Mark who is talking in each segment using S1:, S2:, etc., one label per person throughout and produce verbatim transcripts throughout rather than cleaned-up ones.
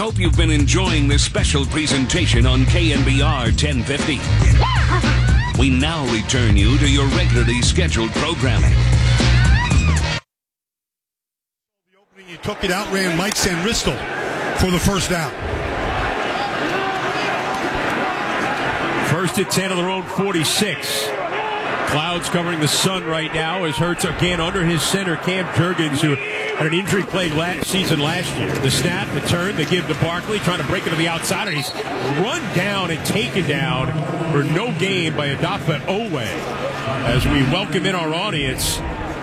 S1: hope you've been enjoying this special presentation on K N B R ten fifty. We now return you to your regularly scheduled programming.
S2: The opening, he took it out, ran Mike Sanristel for the first down.
S3: First and ten on their own forty-six. Clouds covering the sun right now as Hurts again under his center, Cam Jurgens, who had an injury played last season last year. The snap, the turn, they give to Barkley, trying to break it to the outside, and he's run down and taken down for no gain by Odafe Owe. As we welcome in our audience,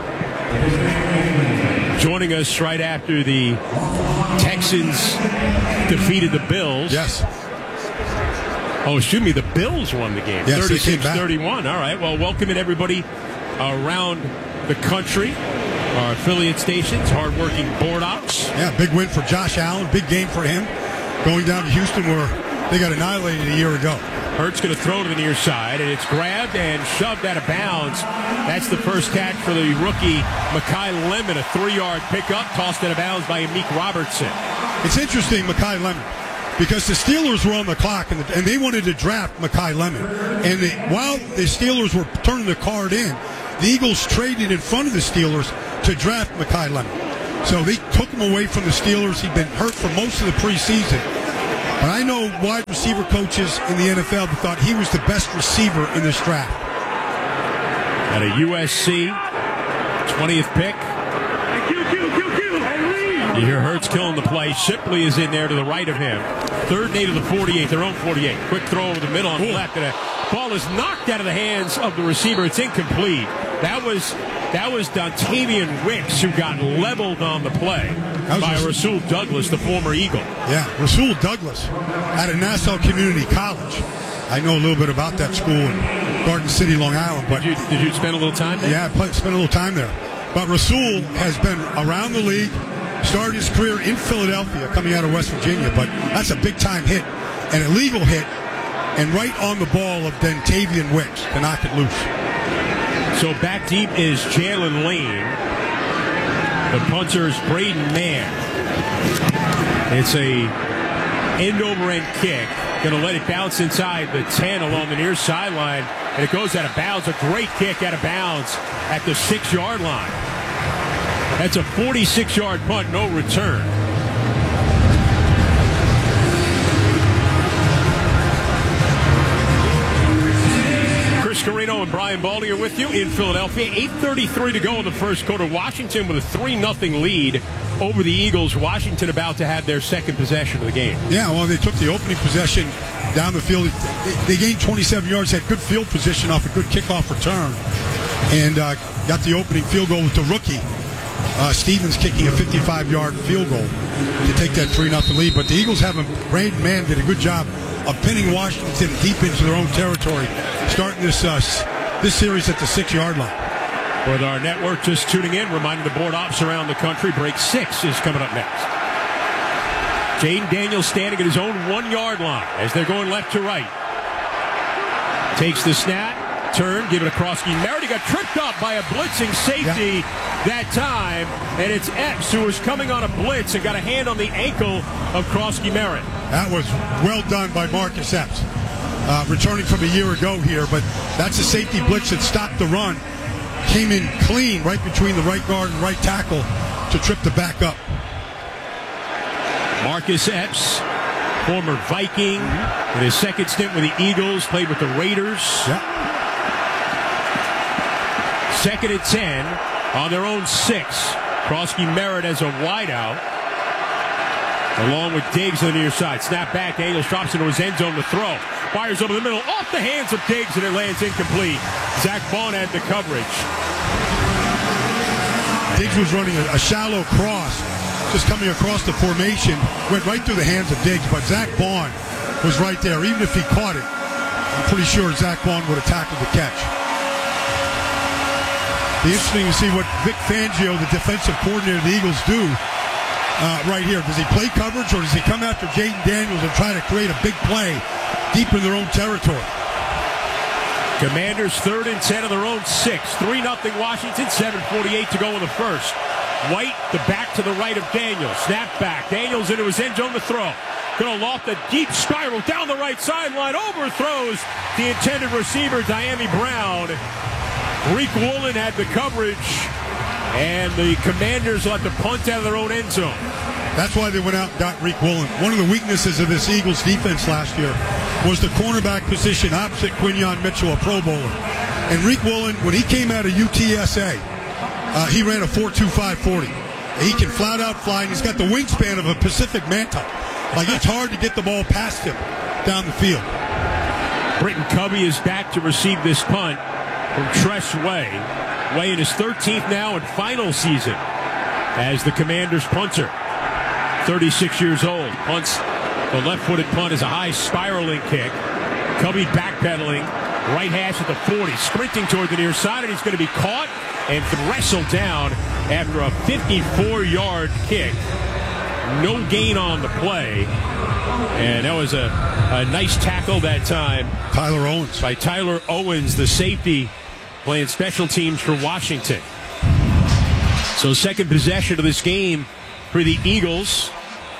S3: joining us right after the Texans defeated the Bills.
S2: Yes.
S3: Oh, excuse me, the Bills won the game.
S2: Yes,
S3: thirty-six thirty-one. All right, well, welcoming everybody around the country. Our affiliate stations, hardworking board ops.
S2: Yeah, big win for Josh Allen. Big game for him. Going down to Houston where they got annihilated a year ago.
S3: Hurts going to throw to the near side, and it's grabbed and shoved out of bounds. That's the first catch for the rookie, Makai Lemon. A three-yard pickup, tossed out of bounds by Amik Robertson.
S2: It's interesting, Makai Lemon, because the Steelers were on the clock, and, the, and they wanted to draft Makai Lemon. And they, while the Steelers were turning the card in, the Eagles traded in front of the Steelers to draft Makai Lemon. So they took him away from the Steelers. He'd been hurt for most of the preseason. But I know wide receiver coaches in the N F L that thought he was the best receiver in this draft.
S3: At a U S C twentieth pick. You hear Hurts killing the play. Shipley is in there to the right of him. Third and eight of the forty-eight, their own forty-eight. Quick throw over the middle on the left. And a ball is knocked out of the hands of the receiver. It's incomplete. That was that was Dontavian Wicks who got leveled on the play by Rasul Douglas, the former Eagle.
S2: Yeah, Rasul Douglas out of Nassau Community College. I know a little bit about that school in Garden City, Long Island. But
S3: did you, did you spend a little time there?
S2: Yeah, I played, spent a little time there. But Rasul has been around the league. Started his career in Philadelphia, coming out of West Virginia, but that's a big-time hit, an illegal hit, and right on the ball of Dontavian Wicks to knock it loose.
S3: So back deep is Jalen Lane. The punter is Braden Mann. It's a end-over-end kick. Going to let it bounce inside the ten along the near sideline, and it goes out of bounds. A great kick out of bounds at the six-yard line. That's a forty-six-yard punt, no return. Chris Carino and Brian Baldy are with you in Philadelphia. eight thirty-three to go in the first quarter. Washington with a three nothing lead over the Eagles. Washington about to have their second possession of the game.
S2: Yeah, well, they took the opening possession down the field. They gained twenty-seven yards, had good field position off a good kickoff return, and uh, got the opening field goal with the rookie. Uh, Stevens kicking a fifty-five-yard field goal to take that three nothing lead. But the Eagles haven't. Braden Mann did a good job of pinning Washington deep into their own territory, starting this uh, this series at the six-yard line.
S3: With our network just tuning in, reminding the board ops around the country, break six is coming up next. Jaden Daniels standing at his own one-yard line as they're going left to right. Takes the snap, turn, give it across. Merritt, he got tripped up by a blitzing safety. Yeah. That time, and it's Epps who was coming on a blitz and got a hand on the ankle of Krosky Merritt.
S2: That was well done by Marcus Epps, uh, returning from a year ago here, but that's a safety blitz that stopped the run. Came in clean right between the right guard and right tackle to trip the back up.
S3: Marcus Epps, former Viking, in his second stint with the Eagles, played with the Raiders.
S2: Yeah.
S3: Second and ten. On their own six, Krosky Merritt as a wideout, along with Diggs on the near side. Snap back, Daniels drops into his end zone to throw. Fires over the middle, off the hands of Diggs, and it lands incomplete. Zach Bond had the coverage.
S2: Diggs was running a, a shallow cross, just coming across the formation, went right through the hands of Diggs, but Zach Bond was right there. Even if he caught it, I'm pretty sure Zach Bond would have tackled the catch. Be interesting to see what Vic Fangio, the defensive coordinator of the Eagles, do uh, right here. Does he play coverage, or does he come after Jaden Daniels and try to create a big play deep in their own territory?
S3: Commanders third and ten of their own six. three nothing Washington, seven forty-eight to go in the first. White, the back to the right of Daniels. Snap back. Daniels into his end zone to throw. Going to loft a deep spiral down the right sideline. Overthrows the intended receiver, Dyami Brown. Reek Woolen had the coverage, and the Commanders let the punt out of their own end zone.
S2: That's why they went out and got Reek Woolen. One of the weaknesses of this Eagles defense last year was the cornerback position opposite Quinyon Mitchell, a Pro Bowler. And Reek Woolen, when he came out of U T S A, uh, he ran a four two five forty. He can flat out fly, and he's got the wingspan of a Pacific Manta. Like, it's hard to get the ball past him down the field.
S3: Britton Covey is back to receive this punt from Tress Way. Way in his thirteenth now and final season as the Commanders punter. thirty-six years old. Punts the left-footed punt is a high spiraling kick. Covey backpedaling. Right hash at the forty. Sprinting toward the near side, and he's going to be caught and wrestled down after a fifty-four-yard kick. No gain on the play. And that was a, a nice tackle that time.
S2: Tyler Owens.
S3: By Tyler Owens, the safety, playing special teams for Washington. So second possession of this game for the Eagles.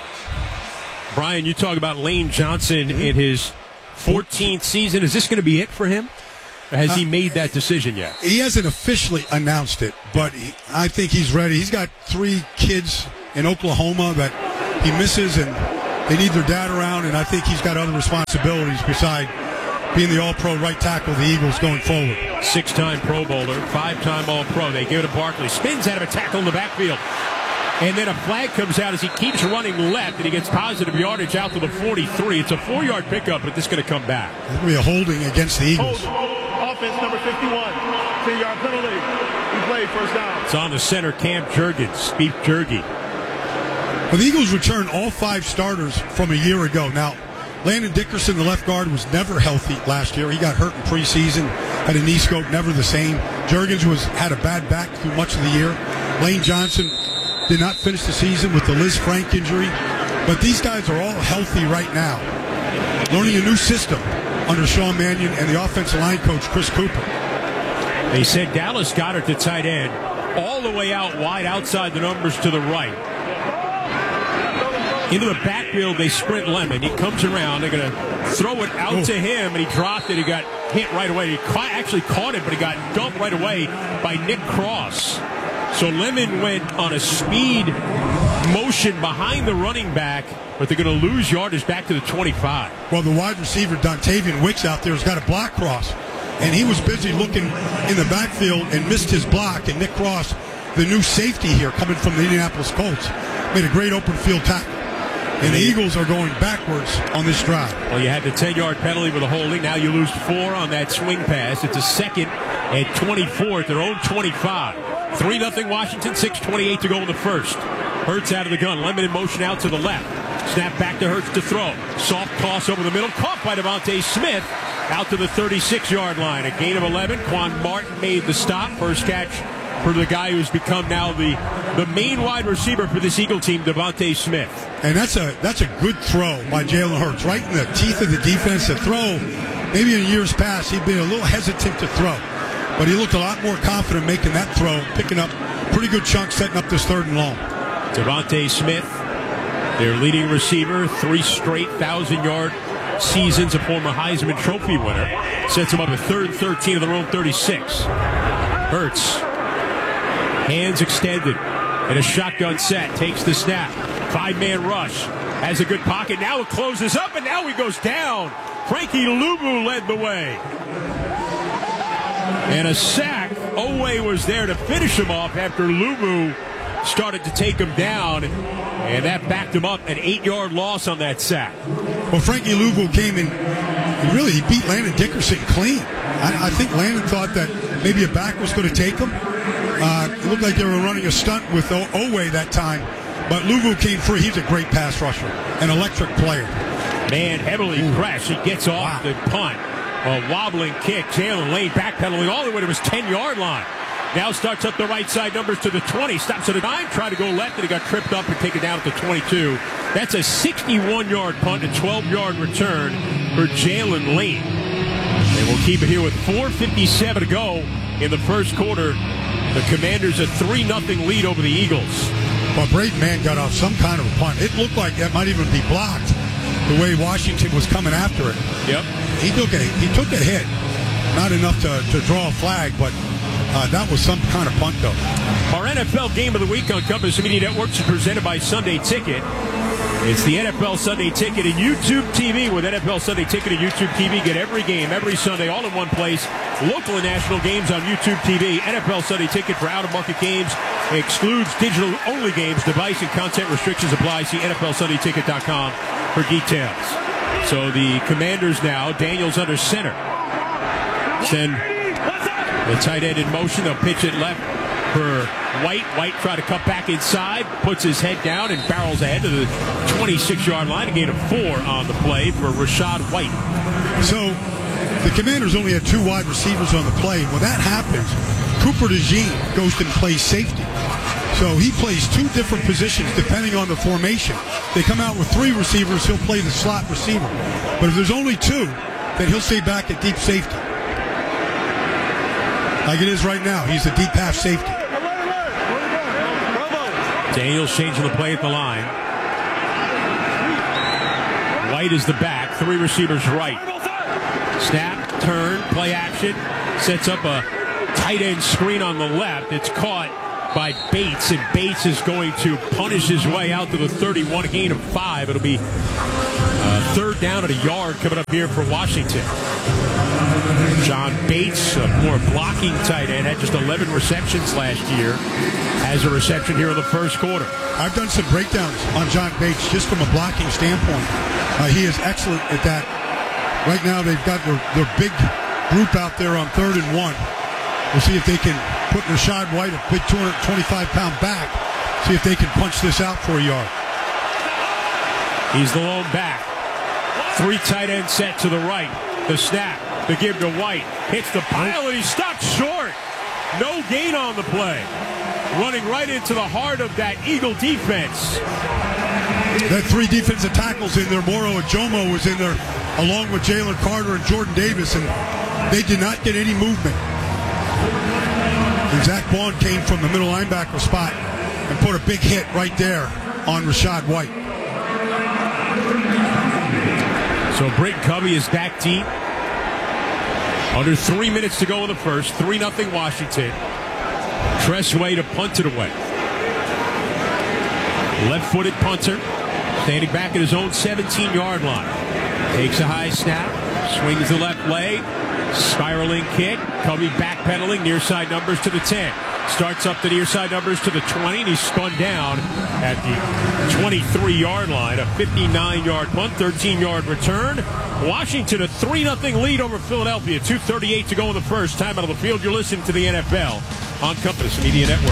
S3: Brian, you talk about Lane Johnson in his fourteenth season. Is this going to be it for him? Or has he made that decision yet?
S2: He hasn't officially announced it, but he, I think he's ready. He's got three kids in Oklahoma that he misses, and they need their dad around, and I think he's got other responsibilities beside being the all-pro right tackle of the Eagles going forward.
S3: Six-time Pro Bowler, five-time All-Pro. They give it to Barkley. Spins out of a tackle in the backfield. And then a flag comes out as he keeps running left, and he gets positive yardage out to the forty-three. It's a four-yard pickup, but this is going to come back.
S2: It's going to be a holding against the Eagles.
S4: Hold. Offense number fifty-one. ten-yard penalty. We play first down.
S3: It's on the center, Cam Jurgens, Beef Jergy.
S2: Well, the Eagles returned all five starters from a year ago. Now, Landon Dickerson, the left guard, was never healthy last year. He got hurt in preseason, had a knee scope, never the same. Jurgens was had a bad back through much of the year. Lane Johnson did not finish the season with the Liz Frank injury. But these guys are all healthy right now, learning a new system under Sean Mannion and the offensive line coach, Chris Cooper.
S3: They said Dallas Goedert, the tight end, all the way out wide outside the numbers to the right. Into the backfield, they sprint Lemon. He comes around. They're going to throw it out oh. to him, and he dropped it. He got hit right away. He caught, actually caught it, but he got dumped right away by Nick Cross. So Lemon went on a speed motion behind the running back, but they're going to lose yardage back to the twenty-five.
S2: Well, the wide receiver, Dontavian Wicks, out there has got a block cross, and he was busy looking in the backfield and missed his block, and Nick Cross, the new safety here coming from the Indianapolis Colts, made a great open field tackle. And the Eagles are going backwards on this drive.
S3: Well, you had the ten-yard penalty with a holding. Now you lose four on that swing pass. It's a second and twenty-four at their own twenty-five. three nothing Washington, six twenty-eight to go in the first. Hurts out of the gun. Lemon in motion out to the left. Snap back to Hurts to throw. Soft toss over the middle. Caught by Devontae Smith out to the thirty-six-yard line. A gain of eleven. Quan Martin made the stop. First catch for the guy who's become now the, the main wide receiver for this Eagle team, Devontae Smith.
S2: And that's a that's a good throw by Jalen Hurts, right in the teeth of the defense. The throw, maybe in years past, he'd been a little hesitant to throw. But he looked a lot more confident making that throw, picking up pretty good chunk, setting up this third and long.
S3: Devontae Smith, their leading receiver, three straight thousand-yard seasons, a former Heisman Trophy winner. Sets him up at third and thirteen of their own thirty-six. Hurts, hands extended, and a shotgun set, takes the snap. Five-man rush, has a good pocket. Now it closes up, and now he goes down. Frankie Luvu led the way. And a sack. Owe was there to finish him off after Luvu started to take him down, and that backed him up. An eight-yard loss on that sack.
S2: Well, Frankie Luvu came in, and really he beat Landon Dickerson clean. I, I think Landon thought that maybe a back was going to take him. Uh, it looked like they were running a stunt with o- Owe that time, but Luvu came free. He's a great pass rusher, an electric player.
S3: Man, heavily Ooh. pressed. He gets off wow. the punt. A wobbling kick. Jalen Lane backpedaling all the way to his ten-yard line. Now starts up the right side, numbers to the twenty. Stops at a nine, tried to go left, and he got tripped up and taken down at the twenty-two. That's a sixty-one-yard punt, a twelve-yard return for Jalen Lane. And we'll keep it here with four fifty-seven to go in the first quarter The Commanders a three nothing lead over the Eagles.
S2: But Braden Mann got off some kind of a punt. It looked like that might even be blocked the way Washington was coming after it.
S3: Yep.
S2: He took a, he took a hit. Not enough to, to draw a flag, but uh, that was some kind of punt, though.
S3: Our N F L Game of the Week on Compass Media Networks is presented by Sunday Ticket. It's the N F L Sunday Ticket and YouTube T V. With N F L Sunday Ticket and YouTube T V, get every game, every Sunday, all in one place. Local and national games on YouTube T V. N F L Sunday Ticket for out-of-market games excludes digital-only games. Device and content restrictions apply. See N F L Sunday Ticket dot com for details. So the Commanders now, Daniels under center. Send the tight end in motion. They'll pitch it left for White. White try to cut back inside, puts his head down and barrels ahead to the twenty-six-yard line. A gain of four on the play for Rachaad White.
S2: So the Commanders only had two wide receivers on the play. When that happens, Cooper DeJean goes and plays safety. So he plays two different positions depending on the formation. They come out with three receivers, he'll play the slot receiver. But if there's only two, then he'll stay back at deep safety. Like it is right now. He's a deep half safety.
S3: Daniels changing the play at the line. White is the back. Three receivers right. Snap, turn, play action. Sets up a tight end screen on the left. It's caught by Bates, and Bates is going to punish his way out to the thirty-one, a gain of five. It'll be uh, third down at a yard coming up here for Washington. John Bates, a more blocking tight end, had just eleven receptions last year. Has a reception here in the first quarter.
S2: I've done some breakdowns on John Bates just from a blocking standpoint. Uh, he is excellent at that. Right now they've got their, their big group out there on third and one. We'll see if they can put Rachaad White, a big two hundred twenty-five pound back, see if they can punch this out for a yard.
S3: He's the lone back. Three tight end set to the right. The snap. The give to White. Hits the pile and he stopped short. No gain on the play. Running right into the heart of that Eagle defense.
S2: That three defensive tackles in there. Moro Ajomo was in there along with Jalen Carter and Jordan Davis, and they did not get any movement. And Zach Vaughn came from the middle linebacker spot and put a big hit right there on Rachaad White.
S3: So Britton Covey is back deep. Under three minutes to go in the first. three nothing Washington. Tressway to punt it away. Left-footed punter. Standing back at his own seventeen-yard line. Takes a high snap. Swings the left leg. Spiraling kick. Covey backpedaling. Near side numbers to the ten. Starts up the near side numbers to the twenty. And he's spun down at the twenty-three-yard line. A fifty-nine-yard punt. thirteen-yard return. Washington a three nothing lead over Philadelphia. two thirty-eight to go in the first. Time out of the field. You're listening to the N F L on Compass Media Network.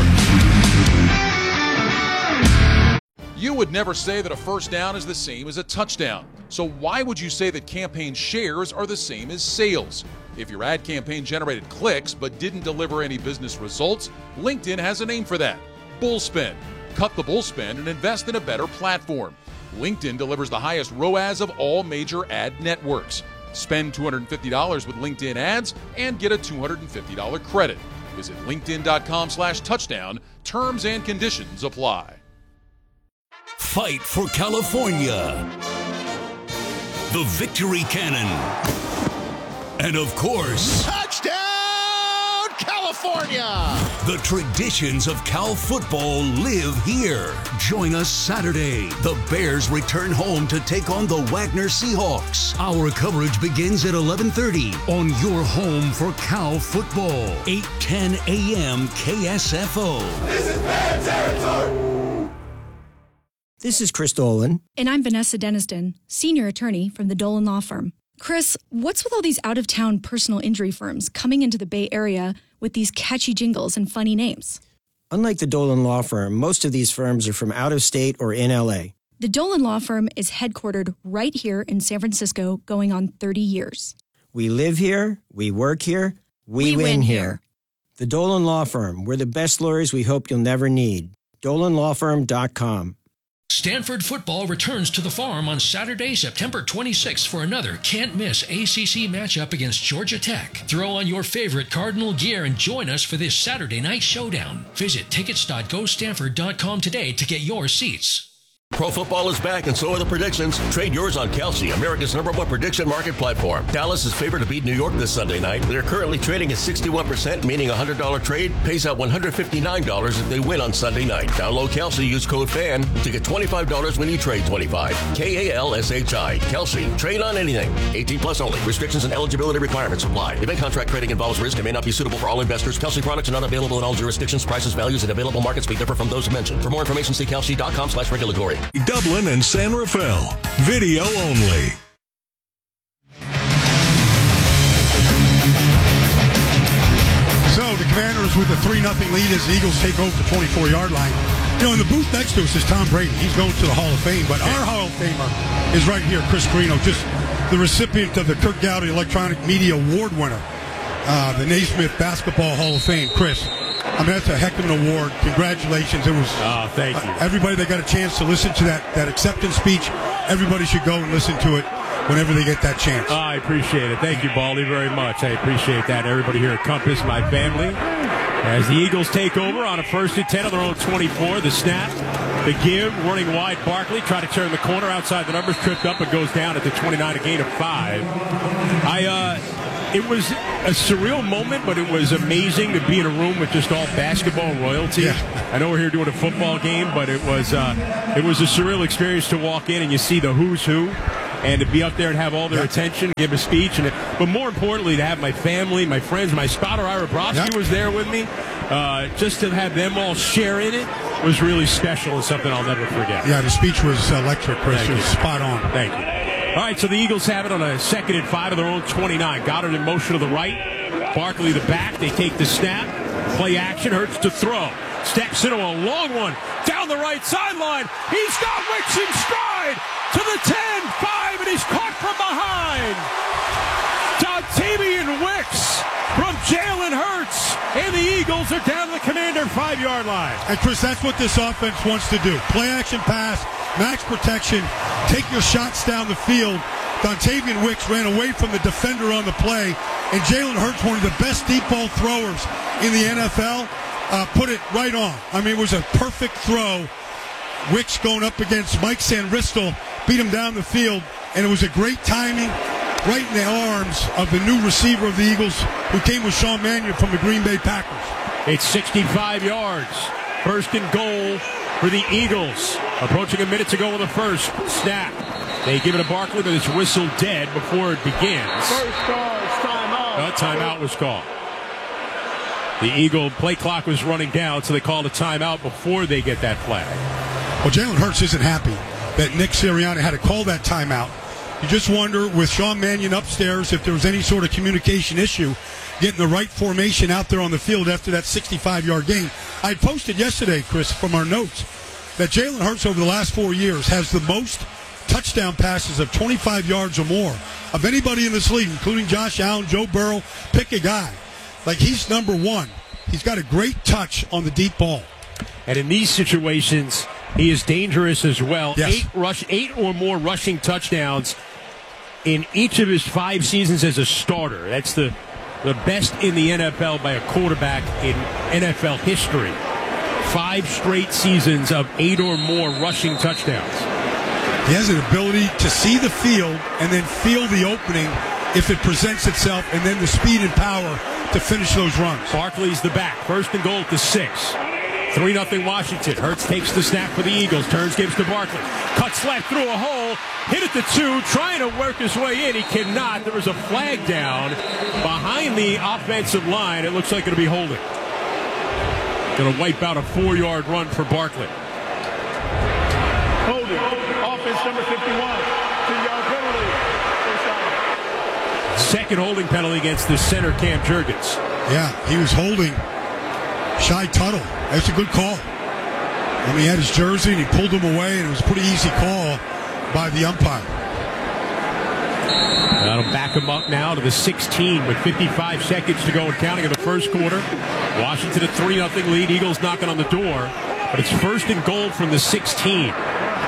S5: You would never say that a first down is the same as a touchdown. So why would you say that campaign shares are the same as sales? If your ad campaign generated clicks but didn't deliver any business results, LinkedIn has a name for that. Bullspend. Cut the bullspend and invest in a better platform. LinkedIn delivers the highest R O A S of all major ad networks. Spend two hundred fifty dollars with LinkedIn ads and get a two hundred fifty dollars credit. Visit linkedin.com slash touchdown. Terms and conditions apply.
S1: Fight for California. The Victory Cannon. And of course,
S6: touchdown, California!
S1: The traditions of Cal football live here. Join us Saturday. The Bears return home to take on the Wagner Seahawks. Our coverage begins at eleven thirty on your home for Cal football. eight ten a.m. K S F O.
S6: This is Bear territory!
S7: This is Chris Dolan.
S8: And I'm Vanessa Deniston, senior attorney from the Dolan Law Firm. Chris, what's with all these out-of-town personal injury firms coming into the Bay Area with these catchy jingles and funny names?
S7: Unlike the Dolan Law Firm, most of these firms are from out of state or in L A.
S8: The Dolan Law Firm is headquartered right here in San Francisco, going on thirty years.
S7: We live here, we work here, we,
S8: we
S7: win,
S8: win
S7: here.
S8: here.
S7: The Dolan Law Firm, we're the best lawyers we hope you'll never need. dolan law firm dot com.
S9: Stanford football returns to the Farm on Saturday, September twenty-sixth for another can't-miss A C C matchup against Georgia Tech. Throw on your favorite Cardinal gear and join us for this Saturday night showdown. Visit tickets dot go stanford dot com today to get your seats.
S10: Pro football is back, and so are the predictions. Trade yours on Kelsey, America's number one prediction market platform. Dallas is favored to beat New York this Sunday night. They're currently trading at sixty-one percent, meaning a one hundred dollars trade pays out one hundred fifty-nine dollars if they win on Sunday night. Download Kelsey, use code FAN to get twenty-five dollars when you trade twenty-five dollars. K A L S H I. Kelsey. Trade on anything. eighteen plus only. Restrictions and eligibility requirements apply. Event contract trading involves risk and may not be suitable for all investors. Kelsey products are not available in all jurisdictions. Prices, values, and available markets may differ from those mentioned. For more information, see kelsey dot com slash regulatory.
S1: Dublin and San Rafael. Video only.
S2: So the Commanders with a three nothing lead as the Eagles take over the twenty-four-yard line. You know, in the booth next to us is Tom Brady. He's going to the Hall of Fame, but our Hall of Famer is right here, Chris Carino, just the recipient of the Kirk Gowdy Electronic Media Award winner, uh, the Naismith Basketball Hall of Fame. Chris, I mean, that's a heck of an award. Congratulations. It was.
S3: Oh, thank you.
S2: Uh, everybody that got a chance to listen to that, that acceptance speech, everybody should go and listen to it whenever they get that chance.
S3: Oh, I appreciate it. Thank you, Baldy, very much. I appreciate that. Everybody here at Compass, my family. As the Eagles take over on a first and ten on their own twenty-four, the snap, the give, running wide, Barkley, try to turn the corner outside the numbers, tripped up and goes down at the twenty-nine, a gain of five. I, uh, it was a surreal moment, but it was amazing to be in a room with just all basketball royalty. Yeah. I know we're here doing a football game, but it was, uh, it was a surreal experience to walk in and you see the who's who. And to be up there and have all their yep. attention, give a speech, and it, but more importantly, to have my family, my friends, my spotter Ira Brofsky yep. was there with me. Uh, just to have them all share in it was really special and something I'll never forget.
S2: Yeah, the speech was electric, Chris.
S3: Thank
S2: it was
S3: you.
S2: spot on.
S3: Thank you. All right, so the Eagles have it on a second and five of their own twenty-nine. Goddard in motion to the right. Barkley the back. They take the snap. Play action. Hurts to throw. Steps into a long one. Down the right sideline. He's got Wicks in stride. To the ten, five, and he's caught from behind. Dontavian Wicks from Jalen Hurts, and the Eagles are down to the Commander five-yard line.
S2: And, Chris, that's what this offense wants to do. Play-action pass, max protection, take your shots down the field. Dontavian Wicks ran away from the defender on the play, and Jalen Hurts, one of the best deep ball throwers in the N F L, uh, put it right on. I mean, it was a perfect throw. Wicks going up against Mike Sanristel, beat him down the field, and it was a great timing right in the arms of the new receiver of the Eagles who came with Sean Mannion from the Green Bay Packers.
S3: It's sixty-five yards. First and goal for the Eagles. Approaching a minute to go in the first. Snap. They give it to Barkley, but it's whistled dead before it begins.
S4: First call, timeout.
S3: A timeout was called. The Eagle play clock was running down, so they called a timeout before they get that flag.
S2: Well, Jalen Hurts isn't happy that Nick Sirianni had to call that timeout. You just wonder, with Sean Mannion upstairs, if there was any sort of communication issue, getting the right formation out there on the field after that sixty-five-yard gain. I posted yesterday, Chris, from our notes, that Jalen Hurts over the last four years has the most touchdown passes of twenty-five yards or more of anybody in this league, including Josh Allen, Joe Burrow. Pick a guy. Like, he's number one. He's got a great touch on the deep ball.
S3: And in these situations, he is dangerous as well.
S2: Yes.
S3: Eight rush, eight or more rushing touchdowns in each of his five seasons as a starter. That's the, the best in the N F L by a quarterback in N F L history. Five straight seasons of eight or more rushing touchdowns.
S2: He has an ability to see the field and then feel the opening if it presents itself, and then the speed and power to finish those runs.
S3: Barkley's the back. First and goal at the six. three nothing Washington. Hurts takes the snap for the Eagles. Turns, gives to Barkley. Cuts left through a hole. Hit at the two. Trying to work his way in. He cannot. There was a flag down behind the offensive line. It looks like it'll be holding. Going to wipe out a four-yard run for Barkley.
S4: Holding. Offense number fifty-one. Two-yard penalty. First down.
S3: Second holding penalty against the center, Cam Jurgens.
S2: Yeah, he was holding Shy Tuttle. That's a good call. I mean, he had his jersey and he pulled him away, and it was a pretty easy call by the umpire.
S3: That'll back him up now to the sixteen with fifty-five seconds to go and counting in the first quarter. Washington a three nothing lead. Eagles knocking on the door, but it's first and goal from the sixteen.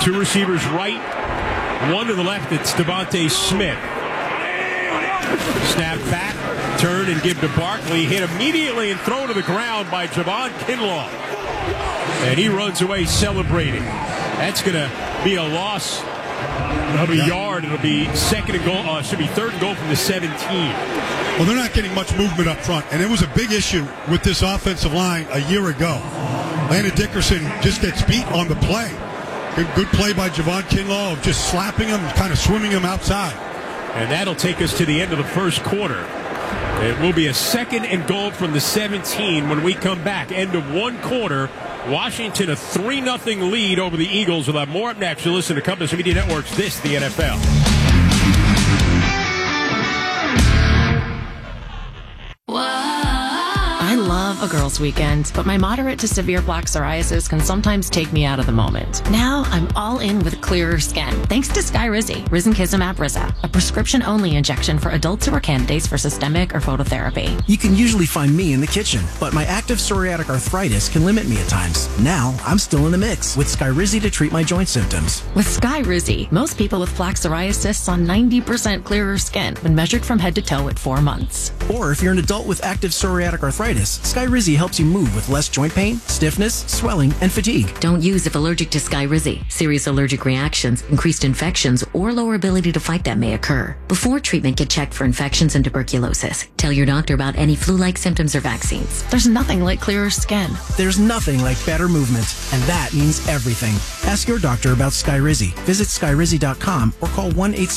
S3: Two receivers right, one to the left. It's Devontae Smith. Snap back, turn and give to Barkley. Hit immediately and thrown to the ground by Javon Kinlaw. And he runs away celebrating. That's going to be a loss of a yard. It'll be second and goal. Uh, should be third and goal from the seventeen.
S2: Well, they're not getting much movement up front, and it was a big issue with this offensive line a year ago. Landon Dickerson just gets beat on the play. Good, good play by Javon Kinlaw of just slapping him, kind of swimming him outside.
S3: And that'll take us to the end of the first quarter. It will be a second and goal from the seventeen when we come back. End of one quarter. Washington a three nothing lead over the Eagles. We'll have more up next. You listen to Compass Media Network's This, the N F L.
S11: I love a girls' weekend, but my moderate to severe plaque psoriasis can sometimes take me out of the moment. Now I'm all in with clearer skin, thanks to Skyrizi, risankizumab Riza, a prescription-only injection for adults who are candidates for systemic or phototherapy.
S12: You can usually find me in the kitchen, but my active psoriatic arthritis can limit me at times. Now I'm still in the mix with Skyrizi to treat my joint symptoms.
S11: With Skyrizi, most people with plaque psoriasis saw ninety percent clearer skin when measured from head to toe at four months.
S12: Or if you're an adult with active psoriatic arthritis, Skyrizi helps you move with less joint pain, stiffness, swelling, and fatigue.
S13: Don't use if allergic to Skyrizi. Serious allergic reactions, increased infections, or lower ability to fight them may occur. Before treatment, get checked for infections and tuberculosis. Tell your doctor about any flu-like symptoms or vaccines.
S11: There's nothing like clearer skin.
S12: There's nothing like better movement, and that means everything. Ask your doctor about Skyrizi. Visit Skyrizi dot com or call one eight